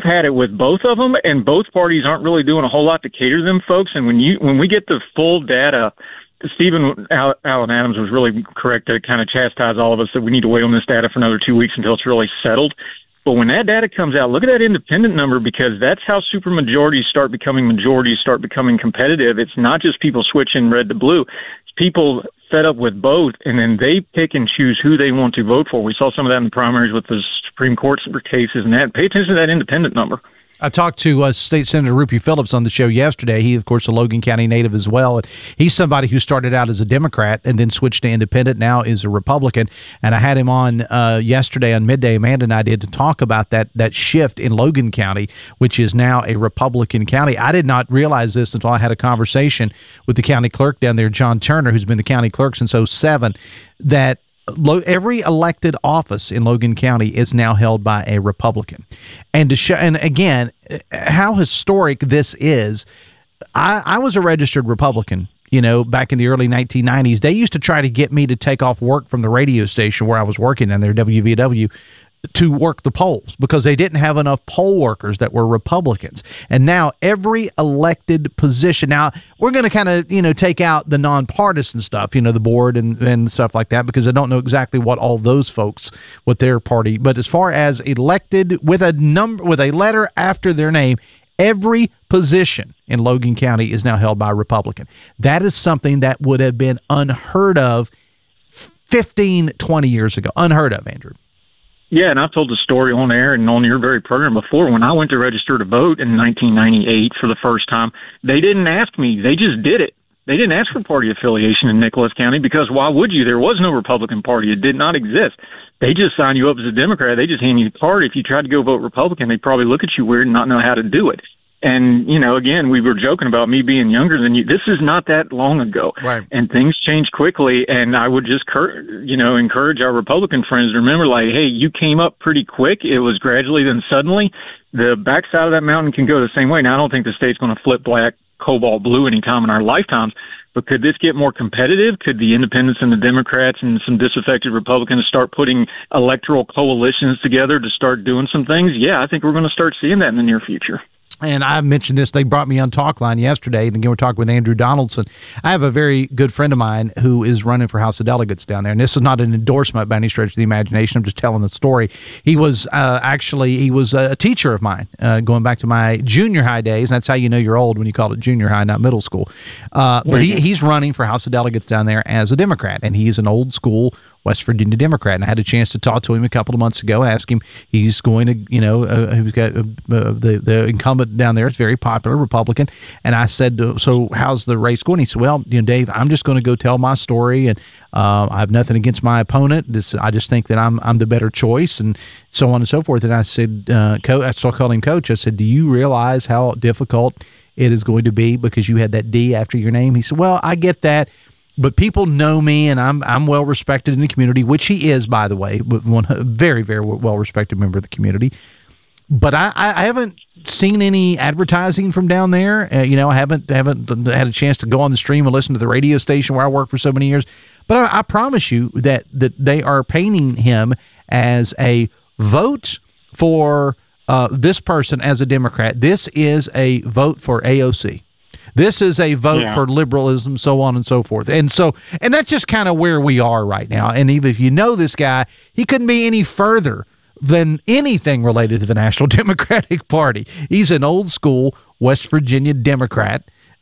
had it with both of them, and both parties aren't really doing a whole lot to cater to them folks. And when we get the full data, Alan Adams was really correct to kind of chastise all of us that we need to wait on this data for another 2 weeks until it's really settled. But when that data comes out, look at that independent number, because that's how supermajorities start becoming majorities, start becoming competitive. It's not just people switching red to blue. It's people fed up with both, and then they pick and choose who they want to vote for. We saw some of that in the primaries with the Supreme Court cases and that. Pay attention to that independent number. I talked to State Senator Rupi Phillips on the show yesterday. He, of course, a Logan County native as well. And he's somebody who started out as a Democrat and then switched to independent, now is a Republican. And I had him on yesterday on Midday, Amanda and I did, to talk about that shift in Logan County, which is now a Republican county. I did not realize this until I had a conversation with the county clerk down there, John Turner, who's been the county clerk since 2007, that every elected office in Logan County is now held by a Republican. And to show, and again, how historic this is, I was a registered Republican, back in the early 1990s. They used to try to get me to take off work from the radio station where I was working in there, WVW, to work the polls because they didn't have enough poll workers that were Republicans. And now every elected position, now we're going to kind of, take out the nonpartisan stuff, the board and stuff like that, because I don't know exactly what all those folks, what their party, but as far as elected with a number, with a letter after their name, every position in Logan County is now held by a Republican. That is something that would have been unheard of 15, 20 years ago. Unheard of, Andrew. Yeah, and I've told the story on air and on your very program before. When I went to register to vote in 1998 for the first time, they didn't ask me. They just did it. They didn't ask for party affiliation in Nicholas County because why would you? There was no Republican Party. It did not exist. They just signed you up as a Democrat. They just hand you the card. If you tried to go vote Republican, they'd probably look at you weird and not know how to do it. And, again, we were joking about me being younger than you. This is not that long ago. Right. And things change quickly. And I would just, encourage our Republican friends to remember, hey, you came up pretty quick. It was gradually, then suddenly. The backside of that mountain can go the same way. Now, I don't think the state's going to flip black, cobalt blue anytime in our lifetimes. But could this get more competitive? Could the independents and the Democrats and some disaffected Republicans start putting electoral coalitions together to start doing some things? Yeah, I think we're going to start seeing that in the near future. And I mentioned this, they brought me on Talkline yesterday, and again, we're talking with Andrew Donaldson. I have a very good friend of mine who is running for House of Delegates down there, and this is not an endorsement by any stretch of the imagination. I'm just telling the story. He was he was a teacher of mine going back to my junior high days. That's how you know you're old, when you call it junior high, not middle school. But he's running for House of Delegates down there as a Democrat, and he's an old school West Virginia Democrat. And I had a chance to talk to him a couple of months ago, ask him, he's going to, he's got the incumbent down there is very popular, Republican. And I said, so how's the race going? He said, well, Dave, I'm just going to go tell my story, and I have nothing against my opponent. I just think that I'm the better choice, and so on and so forth. And I said, I still called him Coach. I said, do you realize how difficult it is going to be because you had that D after your name? He said, well, I get that, but people know me, and I'm well respected in the community, which he is, by the way, one very, very well respected member of the community. But I haven't seen any advertising from down there. I haven't had a chance to go on the stream and listen to the radio station where I worked for so many years. But I promise you that they are painting him as a vote for this person as a Democrat. This is a vote for AOC. This is a vote for liberalism, so on and so forth. And that's just kind of where we are right now. And even if you know this guy, he couldn't be any further than anything related to the National Democratic Party. He's an old school West Virginia Democrat.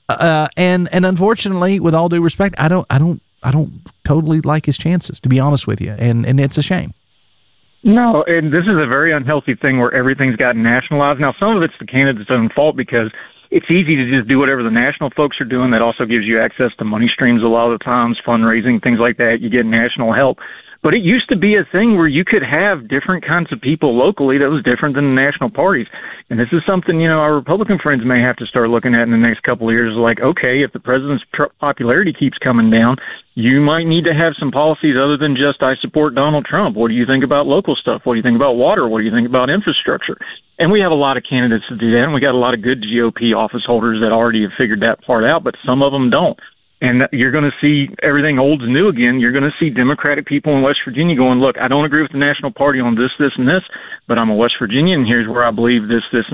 And unfortunately, with all due respect, I don't totally like his chances, to be honest with you. And it's a shame. No, and this is a very unhealthy thing where everything's gotten nationalized. Now, some of it's the candidate's own fault because it's easy to just do whatever the national folks are doing. That also gives you access to money streams a lot of the times, fundraising, things like that. You get national help. But it used to be a thing where you could have different kinds of people locally that was different than the national parties. And this is something, our Republican friends may have to start looking at in the next couple of years. Like, okay, if the president's popularity keeps coming down, you might need to have some policies other than just, I support Donald Trump. What do you think about local stuff? What do you think about water? What do you think about infrastructure? And we have a lot of candidates that do that, and we got a lot of good GOP office holders that already have figured that part out, but some of them don't. And you're going to see everything old's new again. You're going to see Democratic people in West Virginia going, look, I don't agree with the national party on this, this, and this, but I'm a West Virginian, and here's where I believe this,